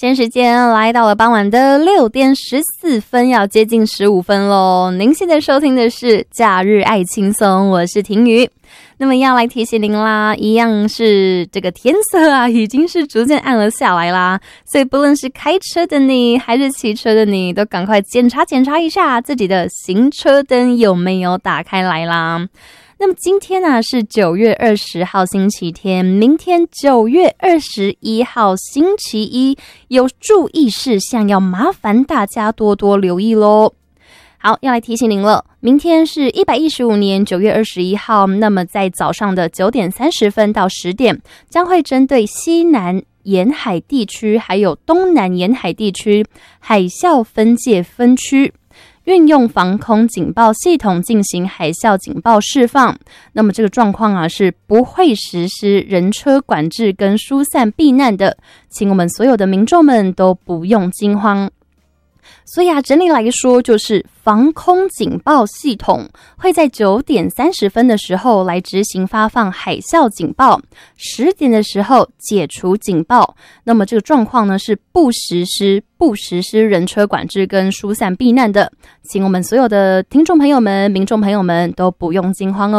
现在时间来到了傍晚的6点14分，要接近15分咯。您现在收听的是假日爱轻松，我是婷瑜。那么要来提醒您啦，一样是这个天色啊，已经是逐渐暗了下来啦，所以不论是开车的你还是骑车的你，都赶快检查一下自己的行车灯有没有打开来啦。那么今天呢是9月20号星期天，明天9月21号星期一，有注意事项要麻烦大家多多留意咯。好，要来提醒您了，明天是115年9月21号，那么在早上的9点30分到10点，将会针对西南沿海地区还有东南沿海地区海啸分界分区，运用防空警报系统进行海啸警报释放。那么这个状况啊是不会实施人车管制跟疏散避难的，请我们所有的民众们都不用惊慌。所以整体来说，就是防空警报系统会在9点30分的时候来执行发放海啸警报，10点的时候解除警报。那么这个状况呢是不实施人车管制跟疏散避难的，请我们所有的听众朋友们、民众朋友们都不用惊慌哦。